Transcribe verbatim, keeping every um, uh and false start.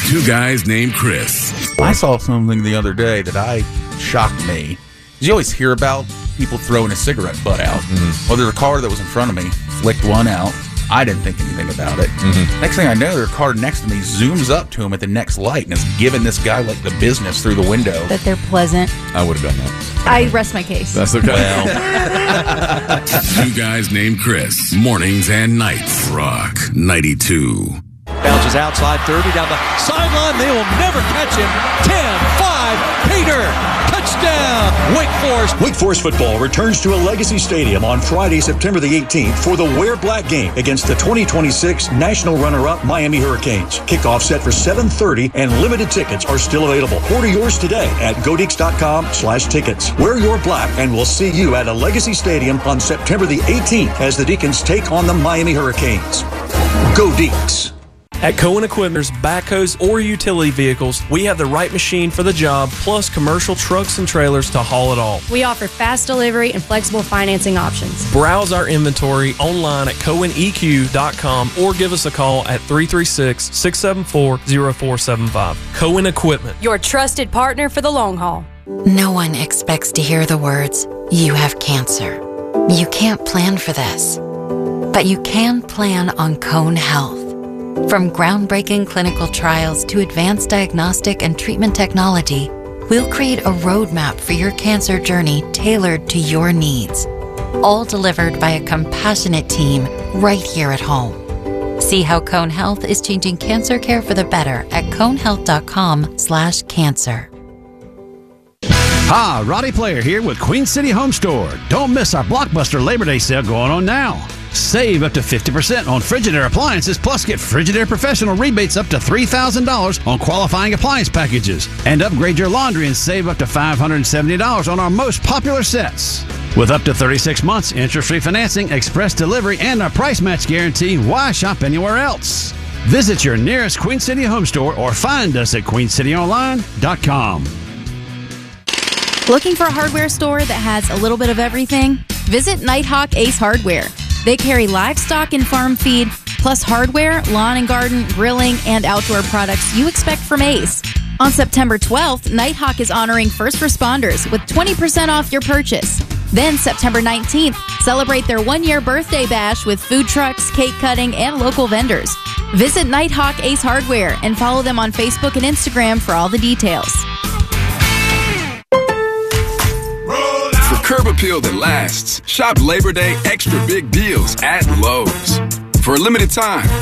Two guys named Chris. I saw something the other day that I shocked me. You always hear about people throwing a cigarette butt out. Mm-hmm. Well, there's a car that was in front of me, flicked one out. I didn't think anything about it. Mm-hmm. Next thing I know, their car next to me zooms up to him at the next light and is giving this guy like the business through the window. That they're pleasant. I would have done that. I rest my case. That's okay. Well. Two guys named Chris. Mornings and nights. Rock ninety-two. Bounces outside thirty down the sideline. They will never catch him. ten five. Peter. Touchdown. Wake Forest. Wake Forest football returns to a Legacy Stadium on Friday, September the eighteenth for the Wear Black game against the twenty twenty-six national runner-up Miami Hurricanes. Kickoff set for seven thirty and limited tickets are still available. Order yours today at godeeks.com slash tickets. Wear your black and we'll see you at a Legacy Stadium on September the eighteenth as the Deacons take on the Miami Hurricanes. Go Deeks. At Cohen Equipment's backhoes or utility vehicles, we have the right machine for the job, plus commercial trucks and trailers to haul it all. We offer fast delivery and flexible financing options. Browse our inventory online at cohen e q dot com or give us a call at three three six, six seven four, zero four seven five. Cohen Equipment. Your trusted partner for the long haul. No one expects to hear the words, "You have cancer." You can't plan for this, but you can plan on Cone Health. From groundbreaking clinical trials to advanced diagnostic and treatment technology, we'll create a roadmap for your cancer journey tailored to your needs, all delivered by a compassionate team right here at home. See how Cone Health is changing cancer care for the better at cone health dot com slash cancer. Hi, Roddy Player here with Queen City Home Store. Don't miss our blockbuster Labor Day sale going on now. Save up to fifty percent on Frigidaire appliances, plus get Frigidaire Professional rebates up to three thousand dollars on qualifying appliance packages. And upgrade your laundry and save up to five hundred seventy dollars on our most popular sets. With up to thirty-six months, interest-free financing, express delivery, and a price match guarantee, why shop anywhere else? Visit your nearest Queen City Home Store or find us at queen city online dot com. Looking for a hardware store that has a little bit of everything? Visit Nighthawk Ace Hardware. They carry livestock and farm feed, plus hardware, lawn and garden, grilling, and outdoor products you expect from Ace. On September twelfth, Nighthawk is honoring first responders with twenty percent off your purchase. Then September nineteenth, celebrate their one-year birthday bash with food trucks, cake cutting, and local vendors. Visit Nighthawk Ace Hardware and follow them on Facebook and Instagram for all the details. For curb appeal that lasts, shop Labor Day extra big deals at Lowe's. For a limited time,